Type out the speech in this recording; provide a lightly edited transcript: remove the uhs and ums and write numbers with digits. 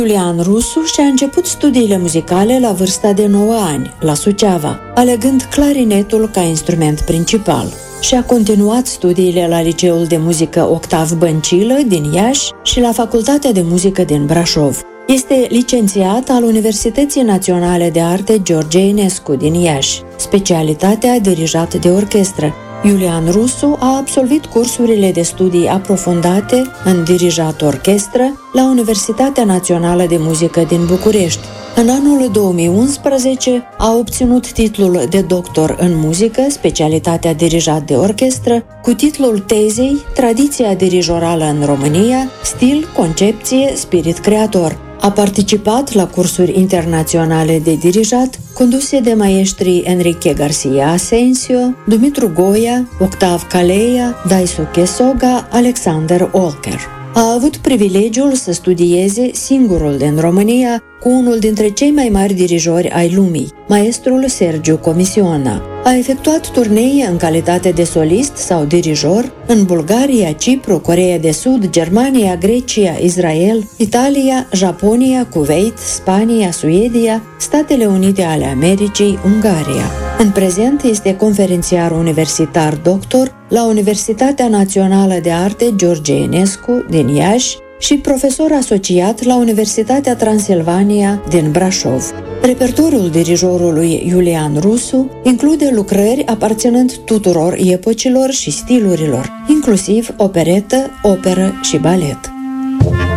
Iulian Rusu și-a început studiile muzicale la vârsta de 9 ani, la Suceava, alegând clarinetul ca instrument principal. Și-a continuat studiile la Liceul de Muzică Octav Băncilă din Iași și la Facultatea de Muzică din Brașov. Este licențiat al Universității Naționale de Arte George Enescu din Iași, specialitatea dirijat de orchestră. Iulian Rusu a absolvit cursurile de studii aprofundate în dirijat orchestră la Universitatea Națională de Muzică din București. În anul 2011 a obținut titlul de doctor în muzică, specialitatea dirijat de orchestră, cu titlul tezei Tradiția dirijorală în România, stil, concepție, spirit creator. A participat la cursuri internaționale de dirijat, conduse de maestrii Enrique Garcia Asensio, Dumitru Goia, Octav Calleia, Daisu Chesoga, Alexander Olker. A avut privilegiul să studieze singurul din România cu unul dintre cei mai mari dirijori ai lumii, maestrul Sergiu Comisiona. A efectuat turnee în calitate de solist sau dirijor în Bulgaria, Cipru, Coreea de Sud, Germania, Grecia, Israel, Italia, Japonia, Kuwait, Spania, Suedia, Statele Unite ale Americii, Ungaria. În prezent este conferențiar universitar doctor la Universitatea Națională de Arte George Enescu din Iași și profesor asociat la Universitatea Transilvania din Brașov. Repertoriul dirijorului Iulian Rusu include lucrări aparținând tuturor epocilor și stilurilor, inclusiv operetă, operă și balet.